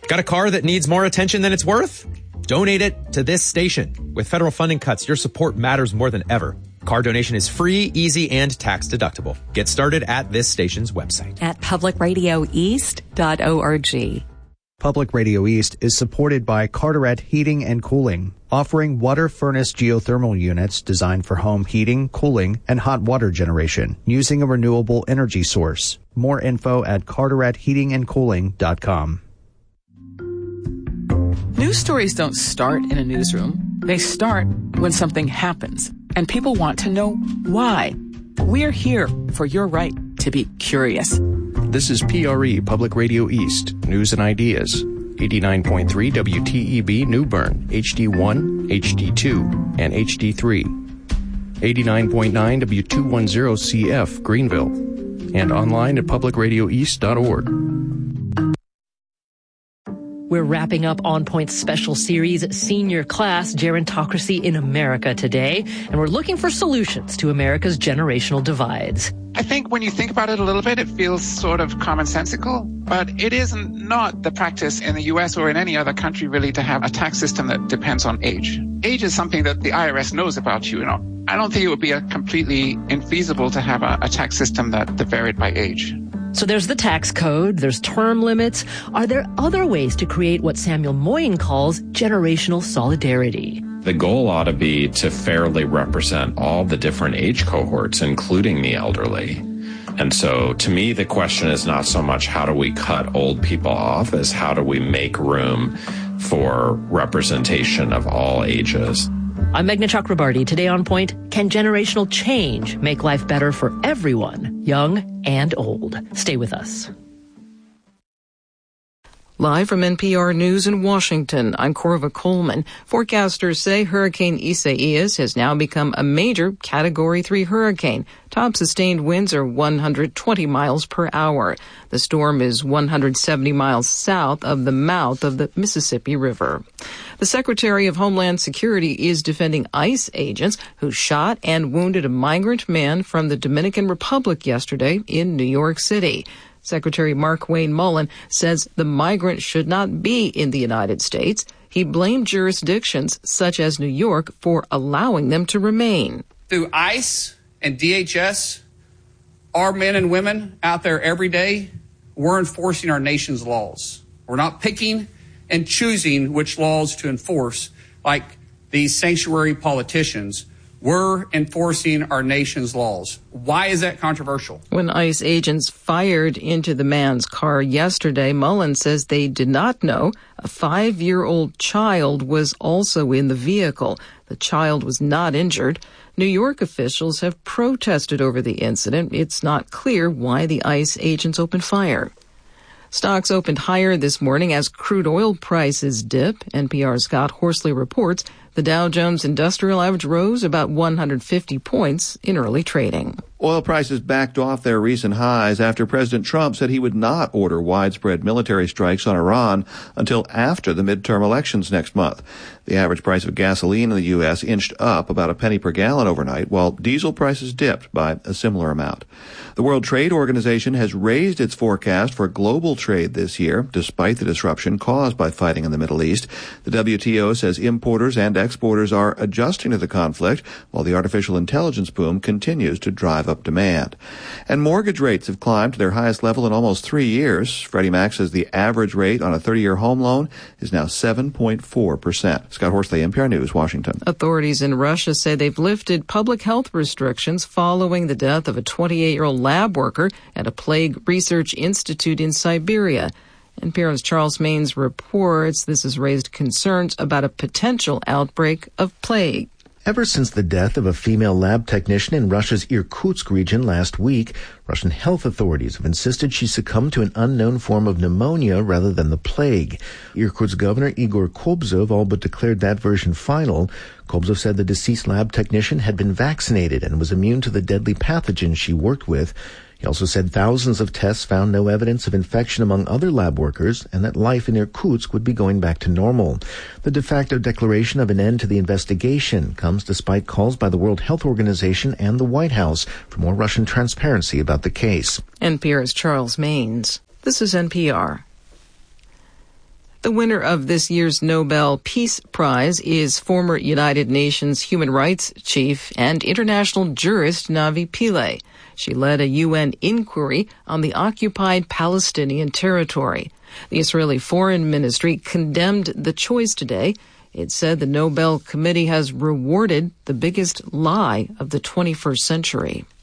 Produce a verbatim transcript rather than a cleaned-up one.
Got a car that needs more attention than it's worth? Donate it to this station. With federal funding cuts, your support matters more than ever. Car donation is free, easy, and tax deductible. Get started at this station's website. At public radio east dot org. Public Radio East is supported by Carteret Heating and Cooling, offering water furnace geothermal units designed for home heating, cooling, and hot water generation using a renewable energy source. More info at carteret heating and cooling dot com. News stories don't start in a newsroom. They start when something happens, and people want to know why. We're here for your right to be curious. This is P R E Public Radio East, News and Ideas. eighty-nine point three W T E B New Bern, H D one, H D two, and H D three. eighty-nine point nine W two ten C F Greenville. And online at public radio east dot org. We're wrapping up On Point's special series, Senior Class Gerontocracy in America today, and we're looking for solutions to America's generational divides. I think when you think about it a little bit, it feels sort of commonsensical, but it is not the practice in the U S or in any other country really to have a tax system that depends on age. Age is something that the I R S knows about you, you know. I don't think it would be a completely infeasible to have a, a tax system that, that varied by age. So there's the tax code, there's term limits. Are there other ways to create what Samuel Moyn calls generational solidarity? The goal ought to be to fairly represent all the different age cohorts, including the elderly. And so to me, the question is not so much how do we cut old people off as how do we make room for representation of all ages. I'm Meghna Chakrabarty. Today on Point, can generational change make life better for everyone, young and old? Stay with us. Live from N P R News in Washington, I'm Corva Coleman. Forecasters say Hurricane Isaias has now become a major Category three hurricane. Top sustained winds are one hundred twenty miles per hour. The storm is one hundred seventy miles south of the mouth of the Mississippi River. The Secretary of Homeland Security is defending ICE agents who shot and wounded a migrant man from the Dominican Republic yesterday in New York City. Secretary Mark Wayne Mullen says the migrant should not be in the United States. He blamed jurisdictions such as New York for allowing them to remain. Through ICE and D H S, our men and women out there every day, we're enforcing our nation's laws. We're not picking and choosing which laws to enforce like these sanctuary politicians. We're enforcing our nation's laws. Why is that controversial? When ICE agents fired into the man's car yesterday, Mullen says they did not know a five-year-old child was also in the vehicle. The child was not injured. New York officials have protested over the incident. It's not clear why the ICE agents opened fire. Stocks opened higher this morning as crude oil prices dip. N P R's Scott Horsley reports the Dow Jones Industrial Average rose about one hundred fifty points in early trading. Oil prices backed off their recent highs after President Trump said he would not order widespread military strikes on Iran until after the midterm elections next month. The average price of gasoline in the U S inched up about a penny per gallon overnight, while diesel prices dipped by a similar amount. The World Trade Organization has raised its forecast for global trade this year, despite the disruption caused by fighting in the Middle East. The W T O says importers and exporters are adjusting to the conflict, while the artificial intelligence boom continues to drive up demand. And mortgage rates have climbed to their highest level in almost three years. Freddie Mac says the average rate on a thirty-year home loan is now seven point four percent. Scott Horsley, N P R News, Washington. Authorities in Russia say they've lifted public health restrictions following the death of a twenty-eight-year-old lab worker at a plague research institute in Siberia. N P R's Charles Maines reports this has raised concerns about a potential outbreak of plague. Ever since the death of a female lab technician in Russia's Irkutsk region last week, Russian health authorities have insisted she succumbed to an unknown form of pneumonia rather than the plague. Irkutsk Governor Igor Kobzov all but declared that version final. Kobzov said the deceased lab technician had been vaccinated and was immune to the deadly pathogen she worked with. He also said thousands of tests found no evidence of infection among other lab workers and that life in Irkutsk would be going back to normal. The de facto declaration of an end to the investigation comes despite calls by the World Health Organization and the White House for more Russian transparency about the case. N P R's Charles Maines. This is N P R. The winner of this year's Nobel Peace Prize is former United Nations human rights chief and international jurist Navi Pillay. She led a U N inquiry on the occupied Palestinian territory. The Israeli Foreign Ministry condemned the choice today. It said the Nobel Committee has rewarded the biggest lie of the twenty-first century.